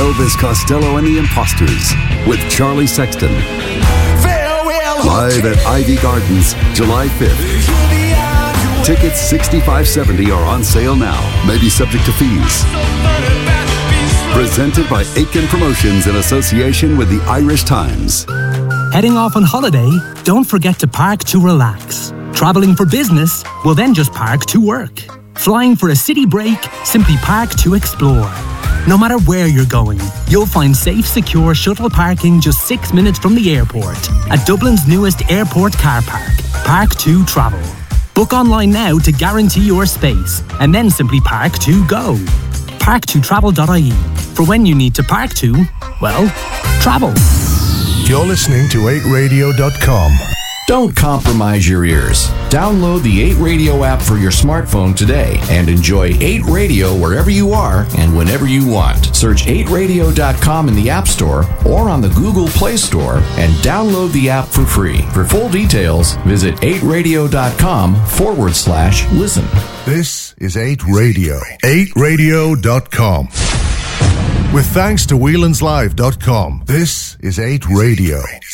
Elvis Costello and the Imposters with Charlie Sexton. Live at Ivy Gardens, July 5th. Tickets $65.70 are on sale now. May be subject to fees. Presented by Aitken Promotions in association with the Irish Times. Heading off on holiday? Don't forget to park to relax. Travelling for business? Well, then just park to work. Flying for a city break? Simply park to explore. No matter where you're going, you'll find safe, secure shuttle parking just 6 minutes from the airport at Dublin's newest airport car park, Park2 Travel. Book online now to guarantee your space and then simply park to go. Park2travel.ie. For when you need to park to, well, travel. You're listening to 8radio.com. Don't compromise your ears. Download the 8 Radio app for your smartphone today and enjoy 8 Radio wherever you are and whenever you want. Search 8radio.com in the App Store or on the Google Play Store and download the app for free. For full details, visit 8radio.com/listen. This is 8 Radio. 8radio.com. With thanks to Whelan'sLive.com, this is 8 Radio.